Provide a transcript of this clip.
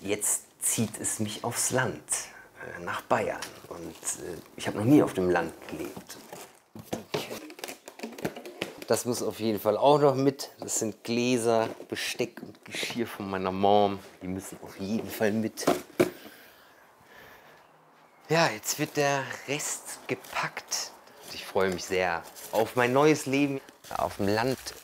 Jetzt zieht es mich aufs Land, nach Bayern. Und ich habe noch nie auf dem Land gelebt. Das muss auf jeden Fall auch noch mit. Das sind Gläser, Besteck und Geschirr von meiner Mom. Die müssen auf jeden Fall mit. Ja, jetzt wird der Rest gepackt. Ich freue mich sehr auf mein neues Leben. Auf dem Land